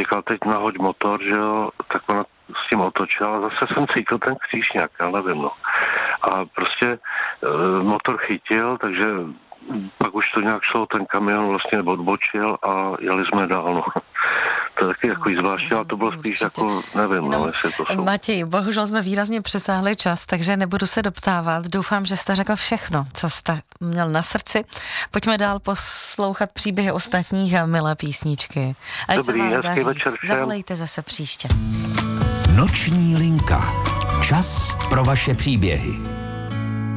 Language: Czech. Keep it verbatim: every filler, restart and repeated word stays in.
říkal, teď nahoď motor, že jo, tak ona s tím otočila a zase jsem cítil ten kříž nějak, já nevím, no. A prostě e, motor chytil, takže pak už to nějak šlo, ten kamion vlastně odbočil a jeli jsme dál, no. To je taky jako zvláštní, ale to bylo spíš určitě. Jako, nevím, no, no jestli to jsou. Matěj, bohužel jsme výrazně přesáhli čas, takže nebudu se doptávat. Doufám, že jste řekl všechno, co jste měl na srdci. Pojďme dál poslouchat příběhy ostatních a milé písničky. Ať Dobrý, se vám hezký večer všem. Zavolejte zase příště. Noční linka. Čas pro vaše příběhy.